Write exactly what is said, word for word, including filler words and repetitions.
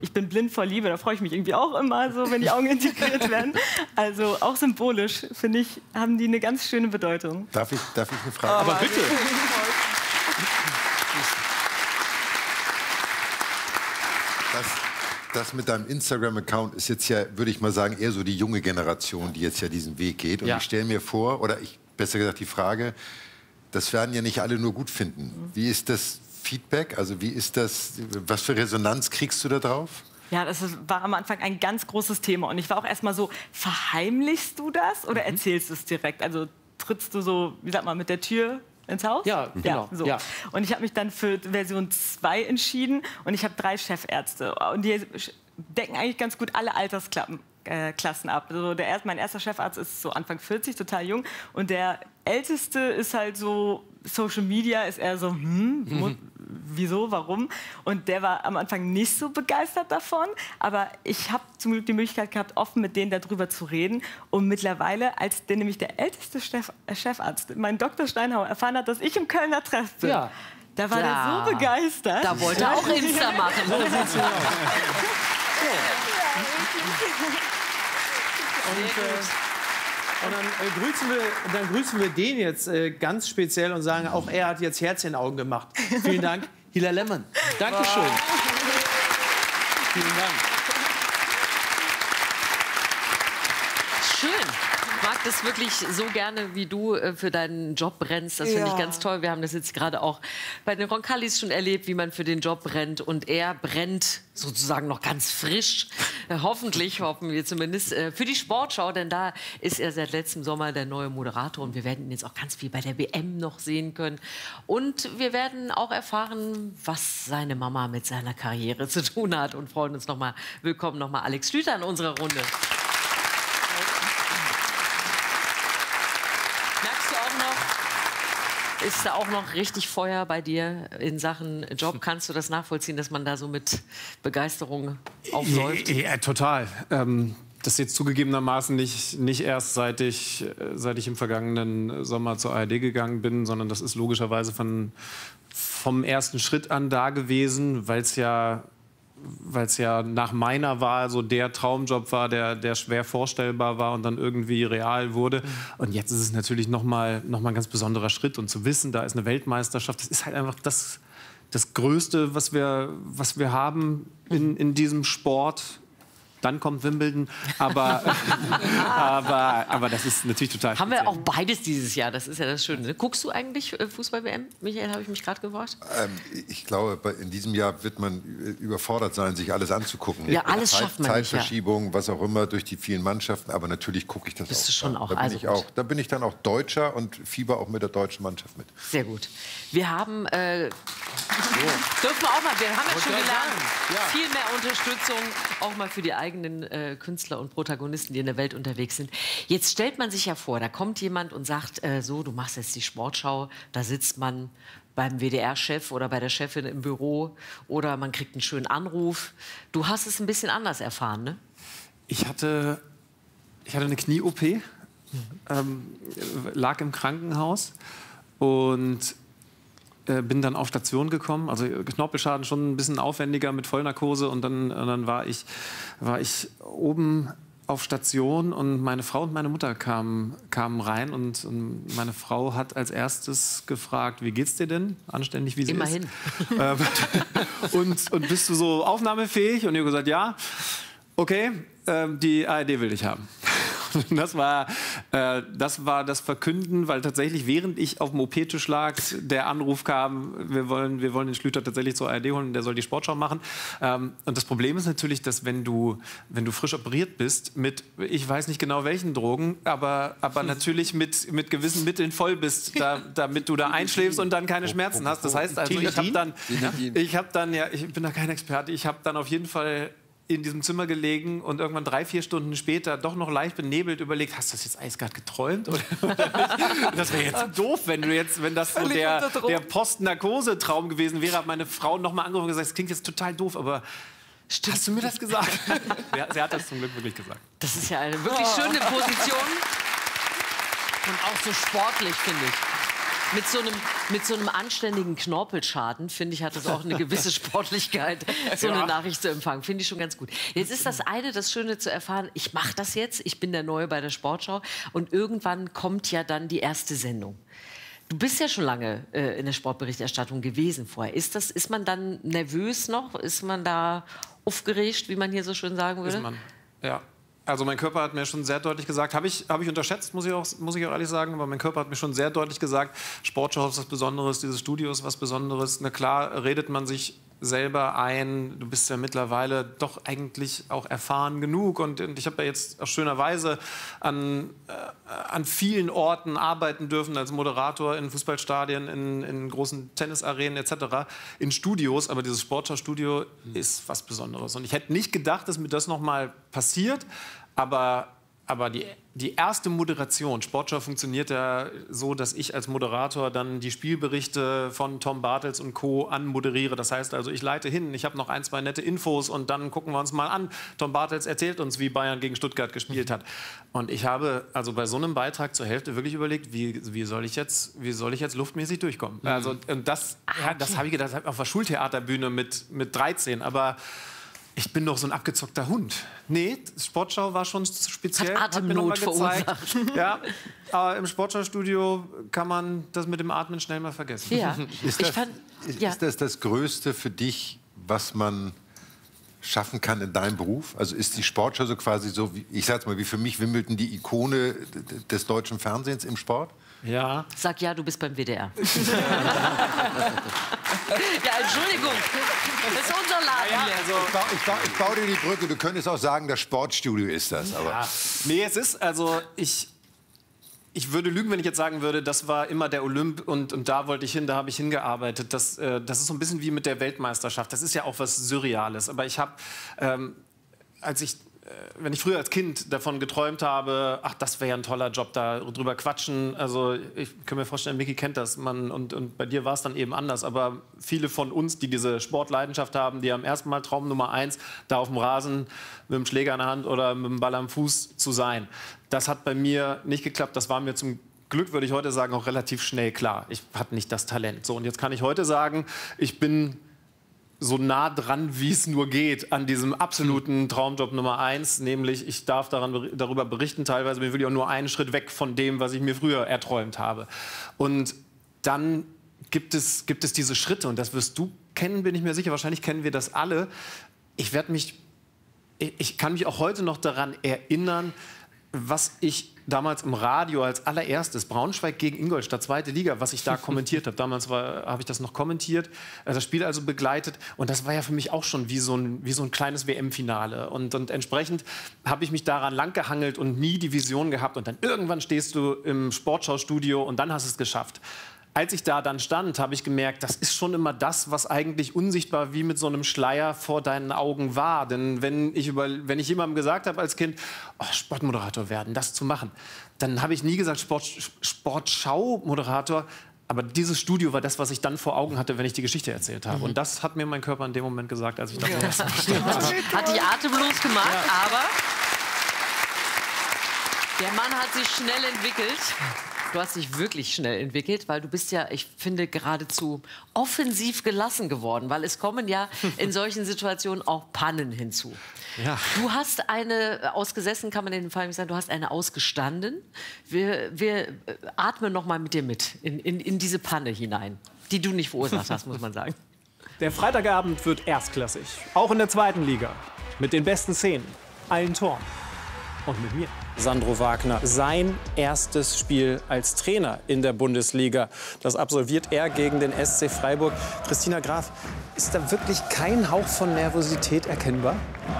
Ich bin blind vor Liebe, da freue ich mich irgendwie auch immer so, wenn die Augen integriert werden. Also auch symbolisch, finde ich, haben die eine ganz schöne Bedeutung. Darf ich, darf ich eine Frage? Aber bitte. Das, das mit deinem Instagram-Account ist jetzt ja, würde ich mal sagen, eher so die junge Generation, die jetzt ja diesen Weg geht. Und Ja. ich stelle mir vor, oder ich, besser gesagt die Frage, das werden ja nicht alle nur gut finden. Wie ist das Feedback? Also wie ist das, was für Resonanz kriegst du da drauf? Ja, das ist, war am Anfang ein ganz großes Thema. Und ich war auch erst mal so, verheimlichst du das oder mhm. erzählst du es direkt? Also trittst du so, wie sagt man, mit der Tür ins Haus? Ja, genau. Ja, so. Ja. Und ich habe mich dann für Version zwei entschieden und ich habe drei Chefärzte. Und die decken eigentlich ganz gut alle Altersklassen äh, Klassen ab. Also der erst, mein erster Chefarzt ist so Anfang vierzig, total jung. Und der Älteste ist halt so, Social Media ist eher so, hm, mhm. wieso, warum? Und der war am Anfang nicht so begeistert davon. Aber ich habe zum Glück die Möglichkeit gehabt, offen mit denen darüber zu reden. Und mittlerweile, als der nämlich der älteste Chef, äh, Chefarzt, mein Doktor Steinhauer, erfahren hat, dass ich im Kölner Treff bin, ja. da war ja. der so begeistert. Da wollte er auch Insta machen. So sieht's aus. Und, äh, und dann, äh, grüßen wir, dann grüßen wir den jetzt äh, ganz speziell und sagen, auch er hat jetzt Herz in den Augen gemacht. Vielen Dank, Hila Lemmon. Dankeschön. Wow. Vielen Dank. Schön. Ich mag das wirklich so gerne, wie du äh, für deinen Job brennst. Das finde Ja. ich ganz toll. Wir haben das jetzt gerade auch bei den Roncalis schon erlebt, wie man für den Job brennt. Und er brennt sozusagen noch ganz frisch. Äh, hoffentlich, hoffen wir zumindest, äh, für die Sportschau. Denn da ist er seit letztem Sommer der neue Moderator. Und wir werden ihn jetzt auch ganz viel bei der W M noch sehen können. Und wir werden auch erfahren, was seine Mama mit seiner Karriere zu tun hat. Und freuen uns nochmal, willkommen nochmal Alex Schlüter in unserer Runde. Ist da auch noch richtig Feuer bei dir in Sachen Job? Kannst du das nachvollziehen, dass man da so mit Begeisterung aufläuft? Ja, ja, total. Ähm, das jetzt zugegebenermaßen nicht, nicht erst seit ich, seit ich im vergangenen Sommer zur A R D gegangen bin, sondern das ist logischerweise von, vom ersten Schritt an da gewesen, weil es ja... weil es ja nach meiner Wahl so der Traumjob war, der, der schwer vorstellbar war und dann irgendwie real wurde. Und jetzt ist es natürlich noch mal, noch mal ein ganz besonderer Schritt. Und zu wissen, da ist eine Weltmeisterschaft, das ist halt einfach das, das Größte, was wir, was wir haben in, in diesem Sport. Dann kommt Wimbledon, aber, aber, aber das ist natürlich total Haben speziell. wir auch beides dieses Jahr, das ist ja das Schöne. Guckst du eigentlich Fußball-W M? Michael, habe ich mich gerade gefragt. Ähm, ich glaube, bei- in diesem Jahr wird man überfordert sein, sich alles anzugucken. Ja, alles Zeit, schafft man nicht, Zeitverschiebung, was auch immer, durch die vielen Mannschaften. Aber natürlich gucke ich das Bist auch. du schon da, auch, da, bin also ich gut. auch da bin ich dann auch Deutscher und fieber auch mit der deutschen Mannschaft mit. Sehr gut. Wir haben, äh, dürfen wir auch mal, wir haben jetzt schon gelernt, viel mehr Unterstützung, auch mal für die eigenen äh, Künstler und Protagonisten, die in der Welt unterwegs sind. Jetzt stellt man sich ja vor, da kommt jemand und sagt, äh, so, du machst jetzt die Sportschau, da sitzt man beim W D R-Chef oder bei der Chefin im Büro oder man kriegt einen schönen Anruf. Du hast es ein bisschen anders erfahren, ne? Ich hatte, ich hatte eine Knie-O P, ähm, lag im Krankenhaus und äh, bin dann auf Station gekommen. Also Knorpelschaden schon ein bisschen aufwendiger mit Vollnarkose. Und dann, und dann war, ich, war ich oben auf Station und meine Frau und meine Mutter kamen, kamen rein. Und, und meine Frau hat als erstes gefragt, wie geht's dir denn? Anständig, wie sie Immerhin. ist. Ähm, und, und bist du so aufnahmefähig? Und ich habe gesagt, ja. Okay, äh, die A R D will dich haben. Das war, äh, das war das Verkünden, weil tatsächlich, während ich auf dem O P-Tisch lag, der Anruf kam, wir wollen, wir wollen den Schlüter tatsächlich zur A R D holen, der soll die Sportschau machen. Ähm, und das Problem ist natürlich, dass wenn du, wenn du frisch operiert bist, mit, ich weiß nicht genau welchen Drogen, aber, aber natürlich mit, mit gewissen Mitteln voll bist, da, damit du da einschläfst und dann keine Schmerzen hast. Das heißt also, ich habe dann, ich habe dann, ja, ich bin da kein Experte, ich habe dann auf jeden Fall in diesem Zimmer gelegen und irgendwann drei, vier Stunden später doch noch leicht benebelt überlegt, hast du das jetzt alles gerade geträumt? Oder? Das wäre jetzt doof, wenn du jetzt, wenn das so der, der Post-Narkose-Traum gewesen wäre, hat meine Frau noch mal angerufen und gesagt, das klingt jetzt total doof, aber Stimmt. Hast du mir das gesagt? Ja, sie hat das zum Glück wirklich gesagt. Das ist ja eine wirklich schöne Position und auch so sportlich, finde ich. mit, so einem, mit so einem anständigen Knorpelschaden, finde ich, hat es auch eine gewisse Sportlichkeit, so eine Ja. Nachricht zu empfangen. Finde ich schon ganz gut. Jetzt ist das eine, das Schöne zu erfahren, ich mache das jetzt, ich bin der Neue bei der Sportschau und irgendwann kommt ja dann die erste Sendung. Du bist ja schon lange äh, in der Sportberichterstattung gewesen vorher. Ist, das, ist man dann nervös noch? Ist man da aufgeregt, wie man hier so schön sagen würde? Ist man. Ja. Also mein Körper hat mir schon sehr deutlich gesagt, habe ich, hab ich unterschätzt, muss ich, auch, muss ich auch ehrlich sagen, aber mein Körper hat mir schon sehr deutlich gesagt, Sportschau ist was Besonderes, dieses Studio ist was Besonderes. Na klar, redet man sich selber ein, du bist ja mittlerweile doch eigentlich auch erfahren genug und, und ich habe ja jetzt auch schönerweise an, äh, an vielen Orten arbeiten dürfen als Moderator in Fußballstadien, in, in großen Tennisarenen et cetera, in Studios, aber dieses Sportschau-Studio ist was Besonderes und ich hätte nicht gedacht, dass mir das noch mal passiert, aber Aber die, die erste Moderation, Sportschau funktioniert ja so, dass ich als Moderator dann die Spielberichte von Tom Bartels und Co. anmoderiere. Das heißt also, ich leite hin, ich habe noch ein, zwei nette Infos und dann gucken wir uns mal an. Tom Bartels erzählt uns, wie Bayern gegen Stuttgart gespielt hat. Und ich habe also bei so einem Beitrag zur Hälfte wirklich überlegt, wie, wie, soll, ich jetzt, wie soll ich jetzt luftmäßig durchkommen? Mhm. Also, und das, ja, das habe ich gedacht auf der Schultheaterbühne mit, mit dreizehn. Aber ich bin doch so ein abgezockter Hund. Nee, Sportschau war schon speziell. Hat Atemnot verursacht. Ja, aber im Sportschau-Studio kann man das mit dem Atmen schnell mal vergessen. Ja. Ist Ich das, fand, ist, ja. ist das das Größte für dich, was man schaffen kann in deinem Beruf? Also ist die Sportschau so quasi so, wie, ich sag's mal, wie für mich Wimbledon die Ikone des deutschen Fernsehens im Sport? Ja. Sag ja, du bist beim W D R. Ja, Entschuldigung. Das ist unser Laden. Ja, hier. also, Ich baue, ich, baue, ich baue dir die Brücke. Du könntest auch sagen, das Sportstudio ist das. Aber ja. Nee, es ist, also ich, ich würde lügen, wenn ich jetzt sagen würde, das war immer der Olymp und, und da wollte ich hin, da habe ich hingearbeitet. Das, äh, das ist so ein bisschen wie mit der Weltmeisterschaft. Das ist ja auch was Surreales. Aber ich habe, ähm, als ich wenn ich früher als Kind davon geträumt habe, ach, das wäre ja ein toller Job, da drüber quatschen. Also ich kann mir vorstellen, Micky kennt das. Man, und, und bei dir war es dann eben anders. Aber viele von uns, die diese Sportleidenschaft haben, die haben erst mal Traum Nummer eins, da auf dem Rasen mit dem Schläger in der Hand oder mit dem Ball am Fuß zu sein. Das hat bei mir nicht geklappt. Das war mir zum Glück, würde ich heute sagen, auch relativ schnell klar. Ich hatte nicht das Talent. So, und jetzt kann ich heute sagen, ich bin so nah dran, wie es nur geht, an diesem absoluten Traumjob Nummer eins, nämlich ich darf daran, darüber berichten, teilweise bin ich wirklich auch nur einen Schritt weg von dem, was ich mir früher erträumt habe. Und dann gibt es, gibt es diese Schritte, und das wirst du kennen, bin ich mir sicher, wahrscheinlich kennen wir das alle. Ich werde mich, ich kann mich auch heute noch daran erinnern, was ich damals im Radio als allererstes, Braunschweig gegen Ingolstadt, zweite Liga, was ich da kommentiert habe. Damals habe ich das noch kommentiert, das Spiel also begleitet. Und das war ja für mich auch schon wie so ein, wie so ein kleines W M-Finale. Und, und entsprechend habe ich mich daran langgehangelt und nie die Vision gehabt. Und dann irgendwann stehst du im Sportschau-Studio und dann hast du es geschafft. Als ich da dann stand, habe ich gemerkt, das ist schon immer das, was eigentlich unsichtbar wie mit so einem Schleier vor deinen Augen war. Denn wenn ich, über, wenn ich jemandem gesagt habe als Kind, oh, Sportmoderator werden, das zu machen, dann habe ich nie gesagt Sport, Sportschau-Moderator. Aber dieses Studio war das, was ich dann vor Augen hatte, wenn ich die Geschichte erzählt habe. Mhm. Und das hat mir mein Körper in dem Moment gesagt, als ich das ja. erste Mal stand. Hat dich atemlos gemacht, ja. aber der Mann hat sich schnell entwickelt. Du hast dich wirklich schnell entwickelt, weil du bist ja, ich finde, geradezu offensiv gelassen geworden, weil es kommen ja in solchen Situationen auch Pannen hinzu. Ja. Du hast eine ausgesessen, kann man in dem Fall nicht sagen, du hast eine ausgestanden. Wir, wir atmen noch mal mit dir mit in, in, in diese Panne hinein, die du nicht verursacht hast, muss man sagen. Der Freitagabend wird erstklassig, auch in der zweiten Liga. Mit den besten Szenen, allen Toren und mit mir. Sandro Wagner, sein erstes Spiel als Trainer in der Bundesliga. Das absolviert er gegen den S C Freiburg. Christina Graf, ist da wirklich kein Hauch von Nervosität erkennbar?